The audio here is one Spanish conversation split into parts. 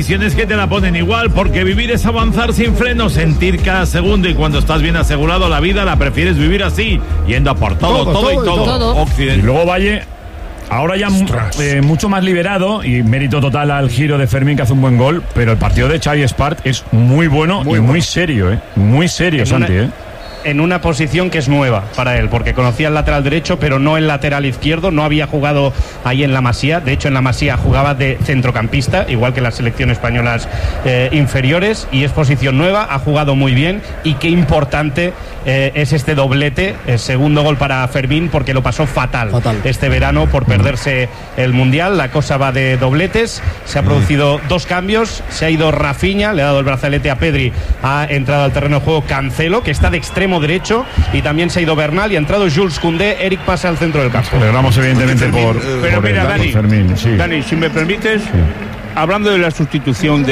Decisiones que te la ponen igual, porque vivir es avanzar sin freno, sentir cada segundo, y cuando estás bien asegurado la vida la prefieres vivir así, yendo a por todo. Occidente. Y luego Valle, ahora ya mucho más liberado, y mérito total al giro de Fermín, que hace un buen gol, pero el partido de Xavi Espart es muy bueno, muy serio, muy serio, Santi, En una posición que es nueva para él, porque conocía el lateral derecho, pero no el lateral izquierdo. No había jugado ahí en la Masía. De hecho, en la Masía jugaba de centrocampista, igual que las selecciones españolas inferiores, y es posición nueva. Ha jugado muy bien, y qué importante es este doblete, el segundo gol para Fermín, porque lo pasó fatal este verano por perderse el Mundial. La cosa va de dobletes. Se ha producido 2 cambios. Se ha ido Rafinha, le ha dado el brazalete a Pedri, ha entrado al terreno de juego Cancelo, que está de extremo derecho, y también se ha ido Bernal y ha entrado Jules Koundé. Eric pasa al centro del campo. Celebramos evidentemente pero mira, Fermín, sí. Dani, si me permites, hablando de la sustitución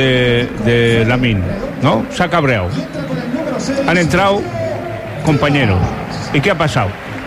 de Lamine, ¿no? Se ha cabreado. Han entrado compañeros. ¿Y qué ha pasado?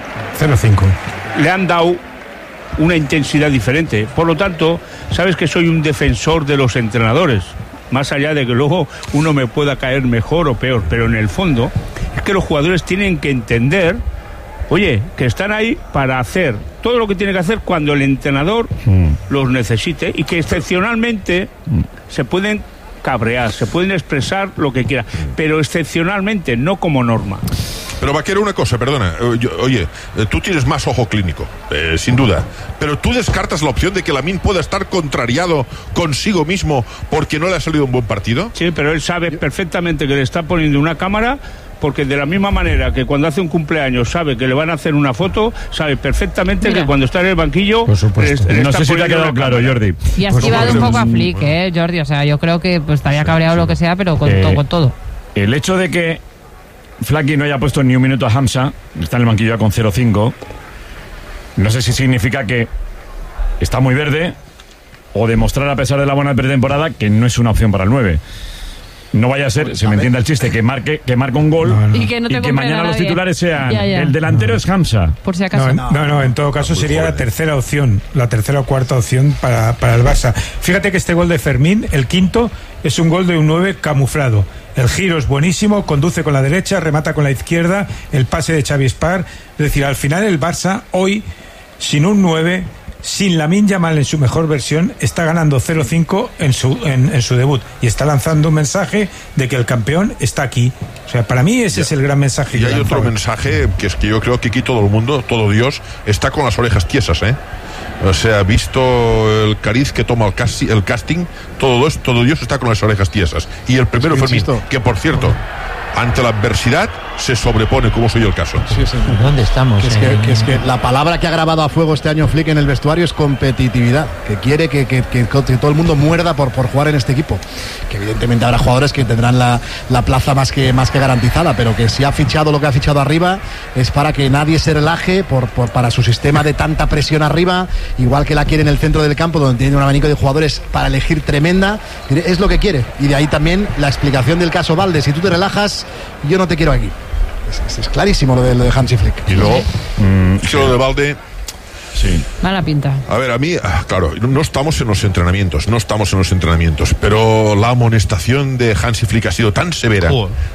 0-5. Le han dado una intensidad diferente. Por lo tanto, sabes que soy un defensor de los entrenadores, más allá de que luego uno me pueda caer mejor o peor, pero en el fondo es que los jugadores tienen que entender, oye, que están ahí para hacer todo lo que tiene que hacer cuando el entrenador los necesite, y que excepcionalmente se pueden cabrear, se pueden expresar lo que quieran, pero excepcionalmente, no como norma. Pero Vaquero, una cosa, perdona, oye, tú tienes más ojo clínico, sin duda, pero tú descartas la opción de que Lamine pueda estar contrariado consigo mismo porque no le ha salido un buen partido. Sí, pero él sabe perfectamente que le está poniendo una cámara, porque de la misma manera que cuando hace un cumpleaños sabe que le van a hacer una foto, sabe perfectamente que cuando está en el banquillo... Por supuesto. No sé si te ha quedado claro, Jordi. Y has esquivado un poco a Flick, Jordi, o sea, yo creo que pues estaría cabreado lo que sea, pero con todo. El hecho de que Flaky no haya puesto ni un minuto a Hamza, está en el banquillo ya con 0-5, no sé si significa que está muy verde, o demostrar, a pesar de la buena pretemporada, que no es una opción para el 9. No vaya a ser, se me entiende el chiste, que marque un gol y que mañana los titulares sean el delantero es Hamza. Por si acaso. No, en todo caso sería la tercera opción, la tercera o cuarta opción para el Barça. Fíjate que este gol de Fermín, el quinto, es un gol de un 9 camuflado. El giro es buenísimo, conduce con la derecha, remata con la izquierda, el pase de Xavi Espart. Es decir, al final el Barça hoy, sin un 9, sin Lamine Yamal en su mejor versión, está ganando 0-5 en su debut, y está lanzando un mensaje de que el campeón está aquí. O sea, para mí ese es el gran mensaje. Y hay otro mensaje, que es que yo creo que aquí todo el mundo, todo Dios, está con las orejas tiesas, O sea, visto el cariz que toma el casting, todo Dios está con las orejas tiesas. Y el primero Fermín, que por cierto, ante la adversidad se sobrepone, como soy el caso. Sí. ¿Dónde estamos? Que es que la palabra que ha grabado a fuego este año Flick en el vestuario es competitividad, que quiere que todo el mundo muerda por jugar en este equipo, que evidentemente habrá jugadores que tendrán la plaza más que garantizada, pero que si ha fichado lo que ha fichado arriba es para que nadie se relaje para su sistema de tanta presión arriba, igual que la quiere en el centro del campo, donde tiene un abanico de jugadores para elegir tremenda. Es lo que quiere, y de ahí también la explicación del caso Valde: si tú te relajas, yo no te quiero aquí. Es clarísimo lo de Hansi Flick. Y luego, lo de Valde, sí. Mala pinta. A ver, a mí, claro, no estamos en los entrenamientos, pero la amonestación de Hansi Flick ha sido tan severa,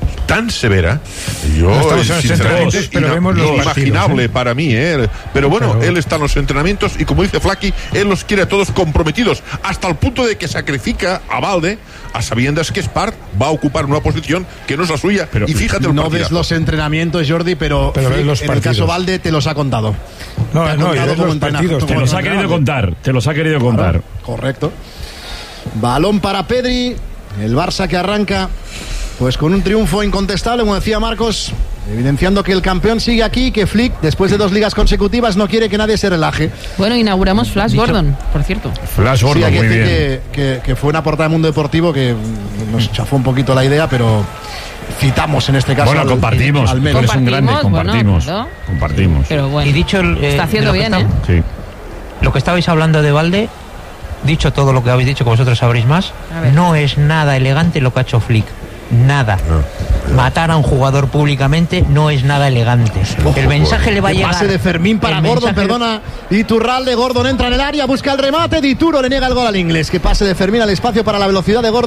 yo sinceramente inimaginable para mí, pero bueno, él está en los entrenamientos, y como dice Flaky, él los quiere a todos comprometidos, hasta el punto de que sacrifica a Valde a sabiendas que Espart va a ocupar una posición que no es la suya. Pero, y fíjate, el no ves los entrenamientos, Jordi, pero ves los en el caso Valde te los ha contado. No, los partidos. Te los ha querido contar. Claro, correcto. Balón para Pedri. El Barça que arranca pues con un triunfo incontestable, como decía Marcos, evidenciando que el campeón sigue aquí, que Flick, después de 2 ligas consecutivas, no quiere que nadie se relaje. Bueno, inauguramos Flash Gordon, por cierto. Flash Gordon, sí, muy bien. Que fue una portada de Mundo Deportivo que nos chafó un poquito la idea, pero citamos en este caso. Bueno, compartimos. Al menos. Es un grande, compartimos. Bueno, compartimos. Pero bueno, y dicho está haciendo bien, Sí. Lo que estabais hablando de Valde, dicho todo lo que habéis dicho, que vosotros sabréis más, no es nada elegante lo que ha hecho Flick. nada. Matar a un jugador públicamente no es nada elegante. El mensaje le va a llegar. Pase de Fermín para Gordon, perdona. Iturralde, Gordon entra en el área, busca el remate, Dituro le niega el gol al inglés. Que pase de Fermín al espacio para la velocidad de Gordon.